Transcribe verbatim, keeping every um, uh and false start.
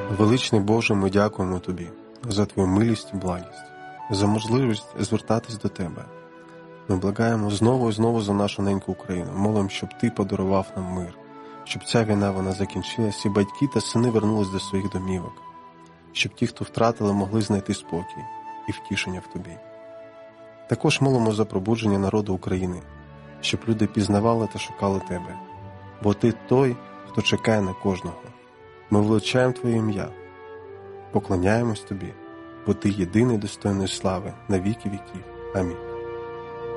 Величний Боже, ми дякуємо Тобі за Твою милість і благість, за можливість звертатись до Тебе. Ми благаємо знову і знову за нашу неньку Україну, молимо, щоб Ти подарував нам мир, щоб ця війна вона закінчилась, і батьки та сини вернулись до своїх домівок, щоб ті, хто втратили, могли знайти спокій і втішення в Тобі. Також молимо за пробудження народу України, щоб люди пізнавали та шукали Тебе, бо Ти той, хто чекає на кожного. Ми величаємо Твоє ім'я, поклоняємось Тобі, бо Ти єдиний достойний слави на віки віків. Амінь.